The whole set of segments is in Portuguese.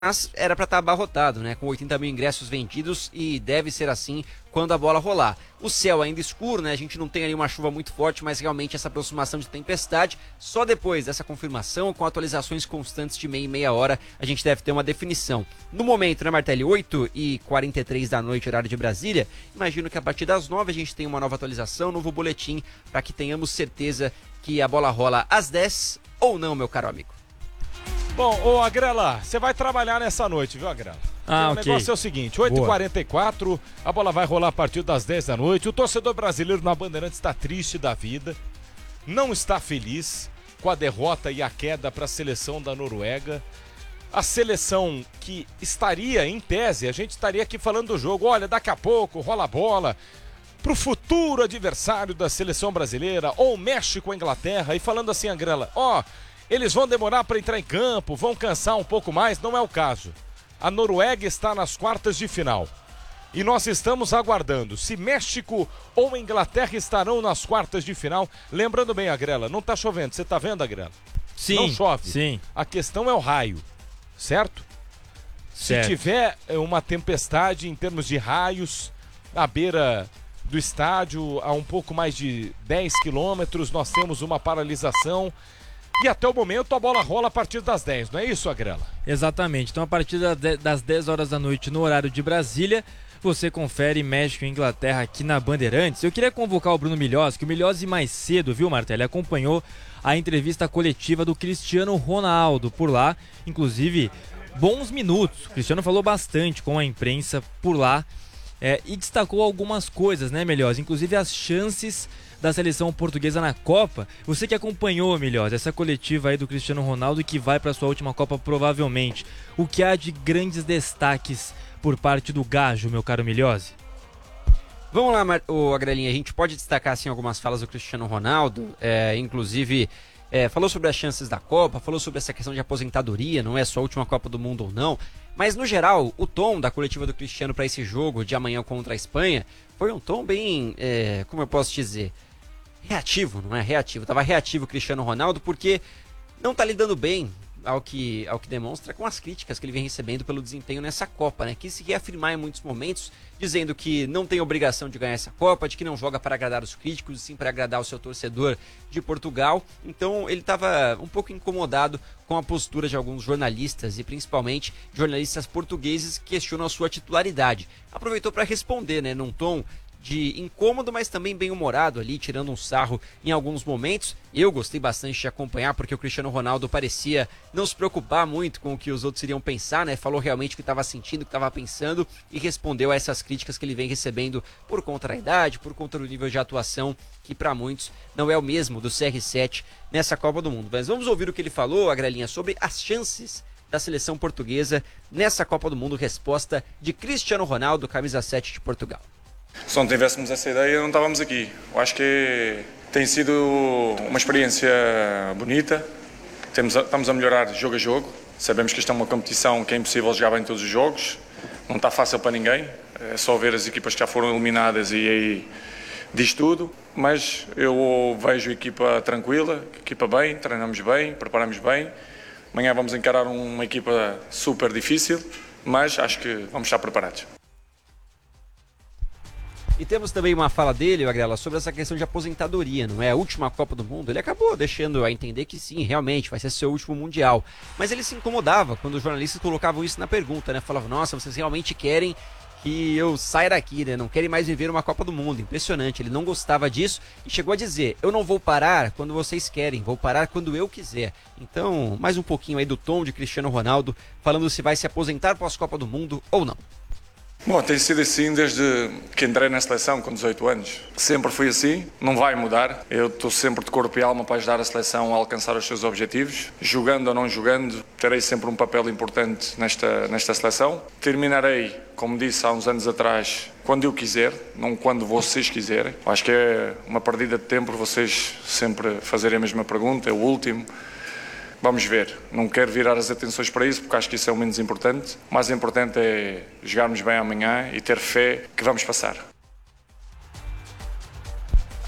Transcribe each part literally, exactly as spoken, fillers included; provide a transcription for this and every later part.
mas era para estar abarrotado, né? Com oitenta mil ingressos vendidos e deve ser assim quando a bola rolar. O céu ainda escuro, né? A gente não tem ali uma chuva muito forte, mas realmente essa aproximação de tempestade, só depois dessa confirmação, com atualizações constantes de meia e meia hora, a gente deve ter uma definição. No momento, né, Martelli, oito e quarenta e três da noite, horário de Brasília, imagino que a partir das nove a gente tem uma nova atualização, novo boletim, para que tenhamos certeza que a bola rola às dez ou não, meu caro amigo. Bom, ô Agrela, você vai trabalhar nessa noite, viu, Agrela? Ah, o ok. negócio é o seguinte, oito e quarenta e quatro, a bola vai rolar a partir das dez da noite. O torcedor brasileiro na Bandeirantes está triste da vida, não está feliz com a derrota e a queda para a seleção da Noruega. A seleção que estaria, em tese, a gente estaria aqui falando do jogo, olha, daqui a pouco rola a bola para o futuro adversário da seleção brasileira, ou México ou Inglaterra, e falando assim, Agrela, ó... eles vão demorar para entrar em campo, vão cansar um pouco mais, não é o caso. A Noruega está nas quartas de final. E nós estamos aguardando se México ou Inglaterra estarão nas quartas de final. Lembrando bem, Agrela, não está chovendo, você está vendo, Agrela? Sim, não chove. Sim. A questão é o raio, certo? certo? Se tiver uma tempestade em termos de raios, à beira do estádio, a um pouco mais de dez quilômetros, nós temos uma paralisação. E até o momento a bola rola a partir das dez, não é isso, Agrela? Exatamente. Então a partir das dez horas da noite no horário de Brasília, você confere México e Inglaterra aqui na Bandeirantes. Eu queria convocar o Bruno Milhozzi, que o Milhozzi mais cedo, viu, Martelli, acompanhou a entrevista coletiva do Cristiano Ronaldo por lá, inclusive bons minutos. O Cristiano falou bastante com a imprensa por lá é, e destacou algumas coisas, né, Milhozzi? Inclusive as chances da seleção portuguesa na Copa. Você que acompanhou, Milhozzi, essa coletiva aí do Cristiano Ronaldo, que vai para sua última Copa provavelmente. O que há de grandes destaques por parte do Gajo, meu caro Milhozzi? Vamos lá, Mar... Ô, Agrelinha, a gente pode destacar assim, algumas falas do Cristiano Ronaldo, é, inclusive é, falou sobre as chances da Copa, falou sobre essa questão de aposentadoria, não é só a última Copa do Mundo ou não, mas no geral, o tom da coletiva do Cristiano para esse jogo de amanhã contra a Espanha foi um tom bem, é, como eu posso dizer, reativo, não é? Reativo. Tava reativo o Cristiano Ronaldo porque não tá lidando bem, ao que, ao que demonstra, com as críticas que ele vem recebendo pelo desempenho nessa Copa, né? Quis se reafirmar em muitos momentos, dizendo que não tem obrigação de ganhar essa Copa, de que não joga para agradar os críticos, sim para agradar o seu torcedor de Portugal. Então ele estava um pouco incomodado com a postura de alguns jornalistas e principalmente jornalistas portugueses que questionam a sua titularidade. Aproveitou para responder, né, num tom de incômodo, mas também bem humorado ali, tirando um sarro em alguns momentos. Eu gostei bastante de acompanhar, porque o Cristiano Ronaldo parecia não se preocupar muito com o que os outros iriam pensar, né? Falou realmente o que estava sentindo, o que estava pensando e respondeu a essas críticas que ele vem recebendo por conta da idade, por conta do nível de atuação, que para muitos não é o mesmo do C R sete nessa Copa do Mundo. Mas vamos ouvir o que ele falou, Agrelinha, sobre as chances da seleção portuguesa nessa Copa do Mundo. Resposta de Cristiano Ronaldo, camisa sete de Portugal. Se não tivéssemos essa ideia, não estávamos aqui. Eu acho que tem sido uma experiência bonita. Temos, estamos a melhorar jogo a jogo. Sabemos que isto é uma competição que é impossível jogar bem todos os jogos. Não está fácil para ninguém. É só ver as equipas que já foram eliminadas e aí diz tudo. Mas eu vejo a equipa tranquila, a equipa bem, treinamos bem, preparamos bem. Amanhã vamos encarar uma equipa super difícil, mas acho que vamos estar preparados. E temos também uma fala dele, Agrela, sobre essa questão de aposentadoria, não é? A última Copa do Mundo, ele acabou deixando a entender que sim, realmente, vai ser seu último Mundial. Mas ele se incomodava quando os jornalistas colocavam isso na pergunta, né? Falavam, nossa, vocês realmente querem que eu saia daqui, né? Não querem mais viver uma Copa do Mundo. Impressionante, ele não gostava disso e chegou a dizer, eu não vou parar quando vocês querem, vou parar quando eu quiser. Então, mais um pouquinho aí do tom de Cristiano Ronaldo, falando se vai se aposentar pós-Copa do Mundo ou não. Bom, tem sido assim desde que entrei na seleção com dezoito anos. Sempre foi assim, não vai mudar. Eu estou sempre de corpo e alma para ajudar a seleção a alcançar os seus objetivos. Jogando ou não jogando, terei sempre um papel importante nesta, nesta seleção. Terminarei, como disse há uns anos atrás, quando eu quiser, não quando vocês quiserem. Acho que é uma perdida de tempo vocês sempre fazerem a mesma pergunta, é o último. Vamos ver, não quero virar as atenções para isso porque acho que isso é o menos importante. O mais importante é jogarmos bem amanhã e ter fé que vamos passar.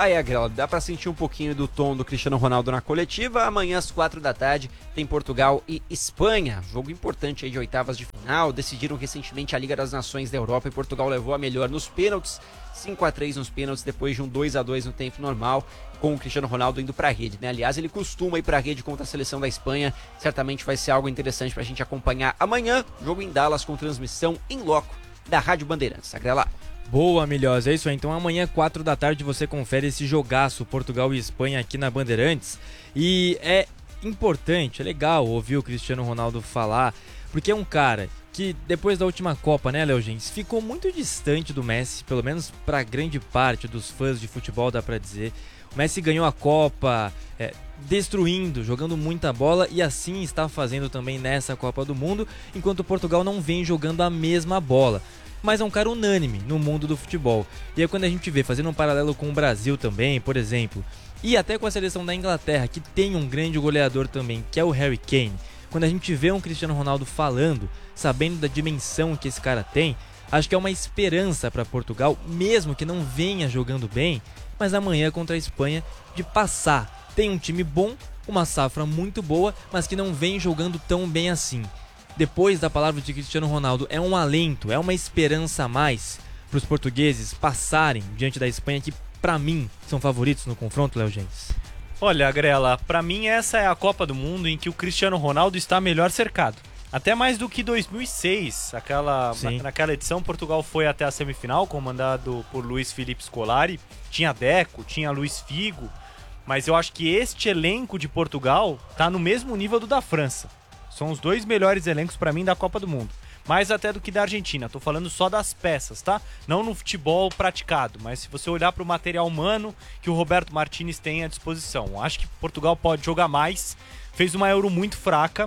Aí, Agrela, dá pra sentir um pouquinho do tom do Cristiano Ronaldo na coletiva. Amanhã às quatro da tarde tem Portugal e Espanha. Jogo importante aí de oitavas de final. Decidiram recentemente a Liga das Nações da Europa e Portugal levou a melhor nos pênaltis. cinco a três nos pênaltis depois de um dois a dois no tempo normal, com o Cristiano Ronaldo indo pra rede, né? Aliás, ele costuma ir pra rede contra a seleção da Espanha. Certamente vai ser algo interessante pra gente acompanhar amanhã. Jogo em Dallas com transmissão em loco da Rádio Bandeirantes. Agrela. Boa, Milhosa, é isso aí. Então amanhã, quatro da tarde, você confere esse jogaço Portugal e Espanha aqui na Bandeirantes. E é importante, é legal ouvir o Cristiano Ronaldo falar, porque é um cara que depois da última Copa, né, Léo Gens, ficou muito distante do Messi, pelo menos para grande parte dos fãs de futebol, dá pra dizer. O Messi ganhou a Copa é, destruindo, jogando muita bola, e assim está fazendo também nessa Copa do Mundo, enquanto Portugal não vem jogando a mesma bola. Mas é um cara unânime no mundo do futebol. E aí quando a gente vê, fazendo um paralelo com o Brasil também, por exemplo, e até com a seleção da Inglaterra, que tem um grande goleador também, que é o Harry Kane, quando a gente vê um Cristiano Ronaldo falando, sabendo da dimensão que esse cara tem, acho que é uma esperança para Portugal, mesmo que não venha jogando bem, mas amanhã contra a Espanha, de passar. Tem um time bom, uma safra muito boa, mas que não vem jogando tão bem assim. Depois da palavra de Cristiano Ronaldo, é um alento, é uma esperança a mais para os portugueses passarem diante da Espanha, que para mim são favoritos no confronto, Léo Gens. Olha, Agrela, para mim essa é a Copa do Mundo em que o Cristiano Ronaldo está melhor cercado. Até mais do que dois mil e seis, aquela, na, naquela edição Portugal foi até a semifinal, comandado por Luiz Felipe Scolari. Tinha Deco, tinha Luiz Figo, mas eu acho que este elenco de Portugal está no mesmo nível do da França. São os dois melhores elencos para mim da Copa do Mundo. Mais até do que da Argentina. Tô falando só das peças, tá? Não no futebol praticado, mas se você olhar para o material humano que o Roberto Martínez tem à disposição. Acho que Portugal pode jogar mais. Fez uma Euro muito fraca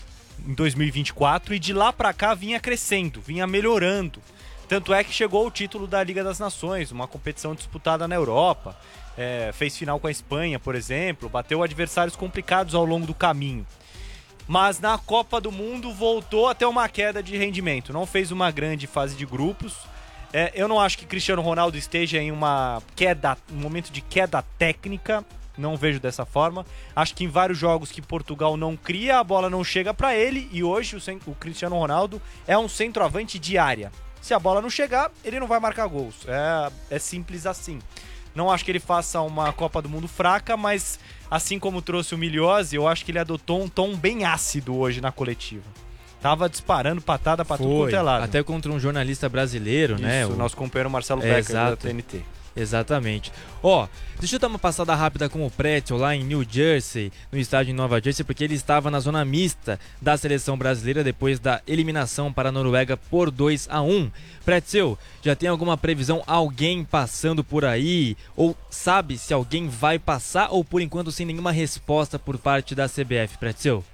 em dois mil e vinte e quatro e de lá para cá vinha crescendo, vinha melhorando. Tanto é que chegou ao título da Liga das Nações, uma competição disputada na Europa. É, fez final com a Espanha, por exemplo. Bateu adversários complicados ao longo do caminho. Mas na Copa do Mundo voltou a ter uma queda de rendimento. Não fez uma grande fase de grupos. É, eu não acho que Cristiano Ronaldo esteja em uma queda, um momento de queda técnica. Não vejo dessa forma. Acho que em vários jogos que Portugal não cria, a bola não chega para ele. E hoje o, o Cristiano Ronaldo é um centroavante de área. Se a bola não chegar, ele não vai marcar gols. É, é simples assim. Não acho que ele faça uma Copa do Mundo fraca, mas assim como trouxe o Milhose, eu acho que ele adotou um tom bem ácido hoje na coletiva. Tava disparando patada pra tudo quanto é lado. Até contra um jornalista brasileiro, Isso, né? o nosso companheiro Marcelo é, Becker, exato. da T N T. Exatamente. Ó, deixa eu dar uma passada rápida com o Pretzel lá em New Jersey, no estádio em Nova Jersey, porque ele estava na zona mista da seleção brasileira depois da eliminação para a Noruega por dois a um. Pretzel, já tem alguma previsão, alguém passando por aí? Ou sabe se alguém vai passar, ou por enquanto sem nenhuma resposta por parte da C B F, Pretzel?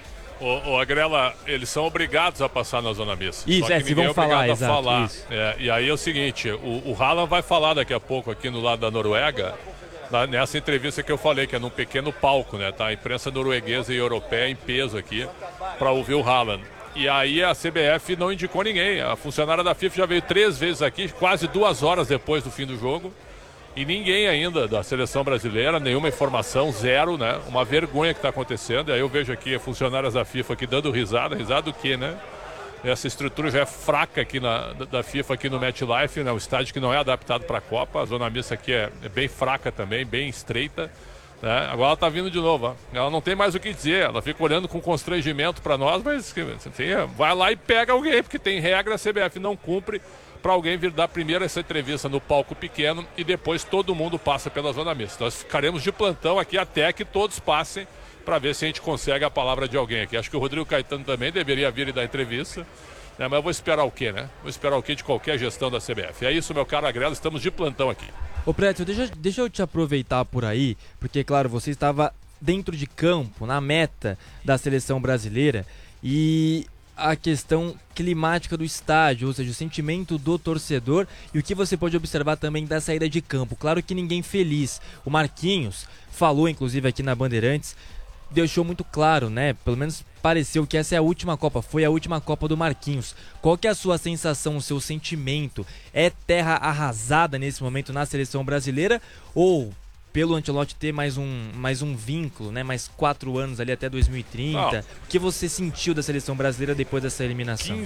Ô, ô Agrela, eles são obrigados a passar na zona mista. Isso, Só é, que se vão é falar, a exato, falar. isso. É, e aí é o seguinte, o, o Haaland vai falar daqui a pouco aqui no lado da Noruega, na, nessa entrevista que eu falei, que é num pequeno palco, né? Tá? A imprensa norueguesa e europeia em peso aqui para ouvir o Haaland. E aí a C B F não indicou ninguém. A funcionária da FIFA já veio três vezes aqui, quase duas horas depois do fim do jogo. E ninguém ainda da seleção brasileira, nenhuma informação, zero, né? Uma vergonha que está acontecendo. E aí eu vejo aqui funcionárias da FIFA aqui dando risada. Risada do quê, né? Essa estrutura já é fraca aqui na, da FIFA aqui no MetLife, né? O estádio que não é adaptado para a Copa. A zona mista aqui é, é bem fraca também, bem estreita. Né? Agora ela está vindo de novo. Ó. Ela não tem mais o que dizer. Ela fica olhando com constrangimento para nós, mas assim, vai lá e pega alguém, porque tem regra, a C B F não cumpre, para alguém vir dar primeiro essa entrevista no palco pequeno e depois todo mundo passa pela zona mista. Nós ficaremos de plantão aqui até que todos passem para ver se a gente consegue a palavra de alguém aqui. Acho que o Rodrigo Caetano também deveria vir e dar entrevista, né? Mas eu vou esperar o quê, né? Vou esperar o quê de qualquer gestão da C B F. É isso, meu caro Agrela, estamos de plantão aqui. Ô Prédio, deixa, deixa eu te aproveitar por aí, porque claro, você estava dentro de campo, na meta da seleção brasileira, e a questão climática do estádio, ou seja, o sentimento do torcedor e o que você pode observar também da saída de campo. Claro que ninguém feliz. O Marquinhos falou, inclusive aqui na Bandeirantes, deixou muito claro, né? Pelo menos pareceu que essa é a última Copa, foi a última Copa do Marquinhos. Qual que é a sua sensação, o seu sentimento? É terra arrasada nesse momento na seleção brasileira ou pelo Ancelotti ter mais um, mais um vínculo, né? Mais quatro anos ali até dois mil e trinta? Não. O que você sentiu da seleção brasileira depois dessa eliminação?